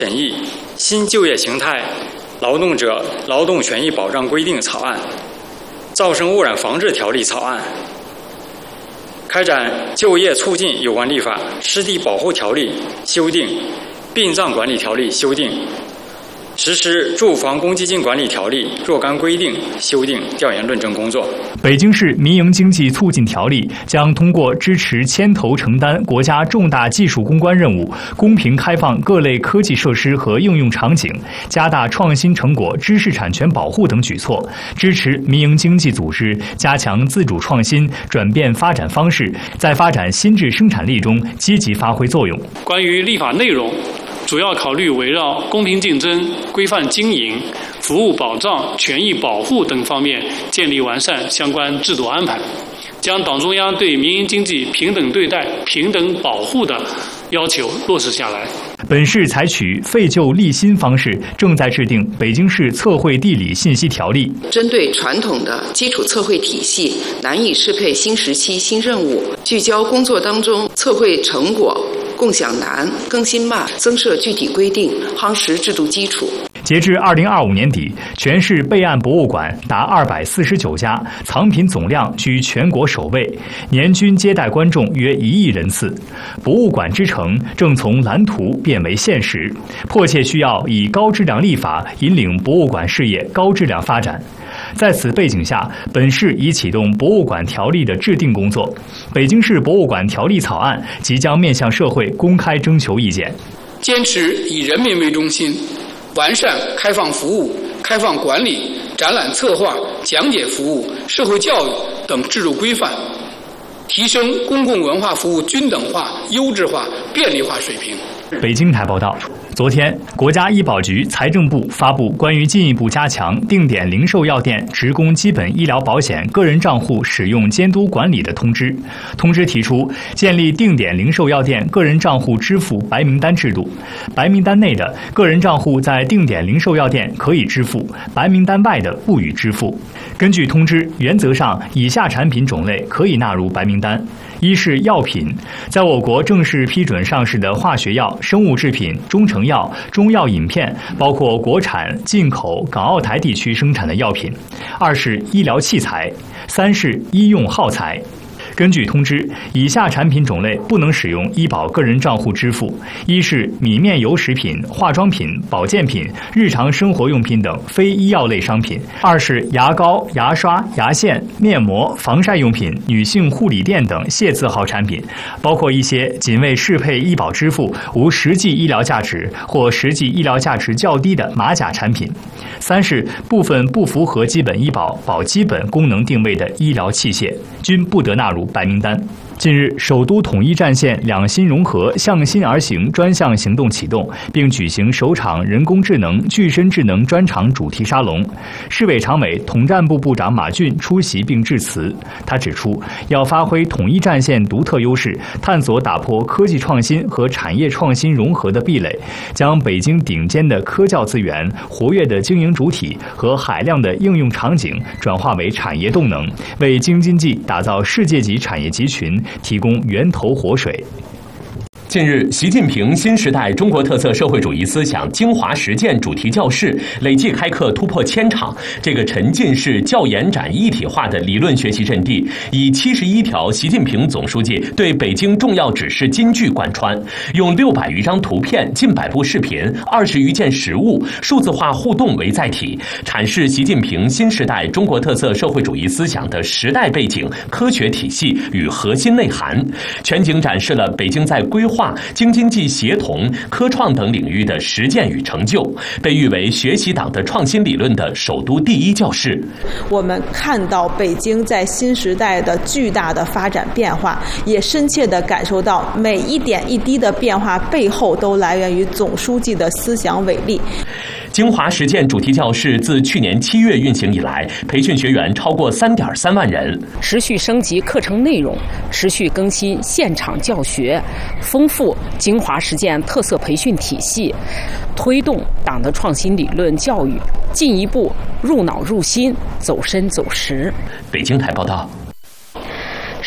审议新就业形态劳动者劳动权益保障规定草案、噪声污染防治条例草案，开展就业促进有关立法、湿地保护条例修订、殡葬管理条例修订，实施住房公积金管理条例若干规定修订调研论证工作。 北京市民营经济促进条例将通过支持牵头承担国家重大技术攻关任务，公平开放各类科技设施和应用场景，加大创新成果知识产权保护等举措，支持民营经济组织加强自主创新，转变发展方式，在发展新质生产力中积极发挥作用。 关于立法内容，主要考虑围绕公平竞争、规范经营、服务保障、权益保护等方面建立完善相关制度安排，将党中央对民营经济平等对待、平等保护的要求落实下来。 本市采取废旧立新方式，正在制定《北京市测绘地理信息条例》， 针对传统的基础测绘体系难以适配新时期新任务，聚焦工作当中测绘成果共享难、更新慢，增设具体规定，夯实制度基础。 截至2025年底，全市备案博物馆达249家，藏品总量居全国首位，年均接待观众约1亿人次。博物馆之城正从蓝图变为现实，迫切需要以高质量立法引领博物馆事业高质量发展。在此背景下，本市已启动博物馆条例的制定工作。北京市博物馆条例草案即将面向社会公开征求意见。 坚持以人民为中心，完善开放服务、开放管理、展览策划、讲解服务、社会教育等制度规范，提升公共文化服务均等化、优质化、便利化水平。 北京台报道，昨天，国家医保局、财政部发布关于进一步加强定点零售药店职工基本医疗保险个人账户使用监督管理的通知。通知提出，建立定点零售药店个人账户支付白名单制度。白名单内的个人账户在定点零售药店可以支付，白名单外的不予支付。根据通知，原则上以下产品种类可以纳入白名单：一是药品，在我国正式批准上市的化学药、生物制品、中成药、中药饮片，包括国产、进口、港澳台地区生产的药品；二是医疗器材；三是医用耗材。根据通知，以下产品种类不能使用医保个人账户支付：一是米面油食品、化妆品、保健品、日常生活用品等非医药类商品；二是牙膏、牙刷、牙线、面膜、防晒用品、女性护理垫等械字号产品，包括一些仅为适配医保支付、无实际医疗价值或实际医疗价值较低的马甲产品；三是部分不符合基本医保保基本功能定位的医疗器械，均不得纳入白名单。近日，首都统一战线两新融合、向心而行专项行动启动，并举行首场人工智能、具身智能专场主题沙龙。市委常委、统战部部长马俊出席并致辞。他指出，要发挥统一战线独特优势，探索打破科技创新和产业创新融合的壁垒，将北京顶尖的科教资源、活跃的经营主体和海量的应用场景转化为产业动能，为京津冀打造世界级产业集群提供源头活水。 近日，习近平新时代中国特色社会主义思想精华实践主题教室累计开课突破1000场。这个沉浸式教研展一体化的理论学习阵地，以71条习近平总书记对北京重要指示金句贯穿，用600余张图片、近100部视频、20余件实物、数字化互动为载体，阐释习近平新时代中国特色社会主义思想的时代背景、科学体系与核心内涵，全景展示了北京在规划、京津冀协同、科创等领域的实践与成就，被誉为学习党的创新理论的首都第一教室。 我们看到北京在新时代的巨大的发展变化，也深切地感受到每一点一滴的变化背后都来源于总书记的思想伟力。 精华实践主题教室自去年7月运行以来，培训学员超过3.3万人， 持续升级课程内容，持续更新现场教学，丰富精华实践特色培训体系，推动党的创新理论教育进一步入脑入心、走深走实。 北京台报道。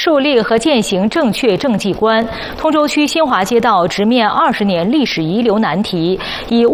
树立和践行正确政绩观。通州区新华街道直面20年历史遗留难题，以